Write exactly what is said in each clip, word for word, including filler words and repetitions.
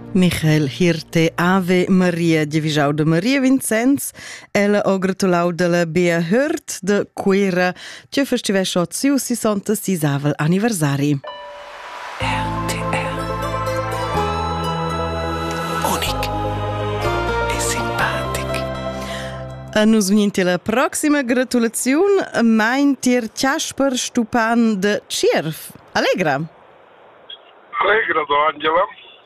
Michael Hirte, Ave Maria, Divisau de Maria Vincenz, ella ha gratulau della Bea Hört de Quera, che festivesce il suo sessantaseisavel anniversari. R T R Unic e simpatic. A nus veninte la prossima gratulazione, maintier Casper Stupan de Cierf. Allegra! Allegra, do Angela.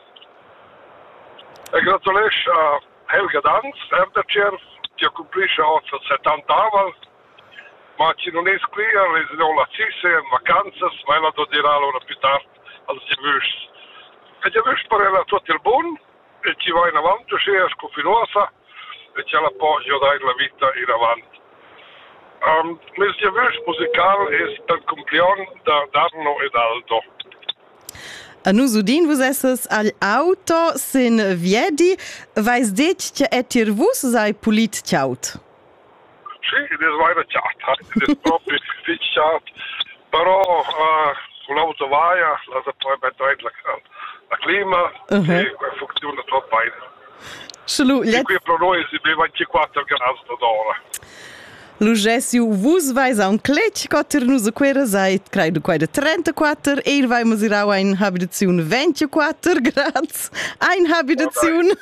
E gratulești a Helga Danz, Erda Cerf, che complisce oggi settanta anni, ma ci non è qui, è la Cisse, in vacanze, ma la do dirà l'ora più tardi, als je wüsst. E je wüsst per ella tutto il buon, e ci va in avanti, ci è scofinosa, e c'è la poggio dare la vita in avanti. Um, Mis je wüsst musical è per il compleanno da Darno ed Aldo. A nus udin vus esses al auto sin viedi, vais det che etir vus sai pulit ciaut? Sì, ed è vaina ciat, ed è proprio fit ciat, però uh, con l'auto vaia, la poi mettere la, la clima, uh-huh. E funziona tutto bene. Šlu, let... E qui per noi si beve ventiquattro gradi d'ora. Lugesiu, vus vais a un clec, cotter nus a quera sai, credo quaida trentaquattro, e ir vai masirau a in habitazione ventiquattro grads, a in habitazione.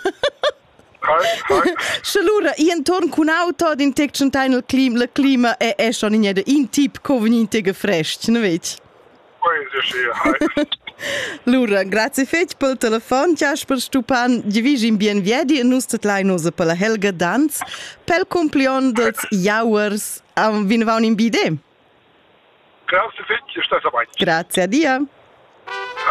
Scelura, i intorno con auto ad in tec centai il clima, la clima è è schon in in tip conveniente gefrescht, ne veci? Poi sì, hai. Lura, grazie fetch pel telefon, Casper Stupan, divisi in bien viedi e nus tatlai nosa per la Helga Danz, pel compleon dels Jauers, um, vine vaun in bide. Grazie fetch, stai a Grazie a dia.